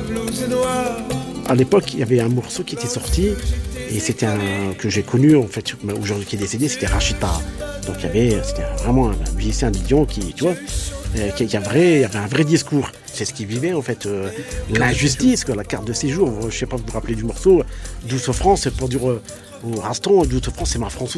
À l'époque, il y avait un morceau qui était sorti et c'était que j'ai connu en fait, aujourd'hui qui est décédé, c'était Rachid Taha. Donc c'était vraiment un musicien de Lyon qui, tu vois, il y avait un vrai discours. C'est ce qu'il vivait en fait, l'injustice, quoi, la carte de séjour. Je sais pas, vous vous rappelez du morceau, Douce France pour dire au Raston, Douce France c'est ma France aussi.